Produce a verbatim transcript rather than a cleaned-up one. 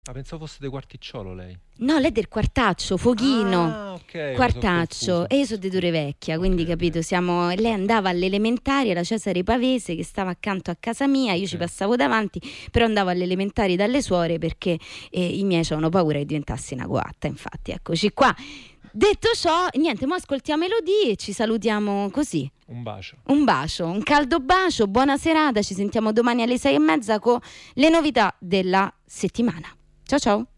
Ah, pensavo fosse di Quarticciolo lei. No, lei è del Quartaccio, Foghino. Ah, ok. Quartaccio. E io sono di Torre Vecchia, quindi okay, capito, okay. siamo... lei andava all'elementare alla Cesare Pavese che stava accanto a casa mia, io Okay. ci passavo davanti, però andavo alle elementari dalle suore perché eh, i miei avevano paura che diventassi una coatta, infatti, eccoci qua. Detto ciò, niente, mo ascoltiamo Elodie e ci salutiamo così. Un bacio. Un bacio, un caldo bacio, buona serata, ci sentiamo domani alle sei e mezza con le novità della settimana. Ciao ciao.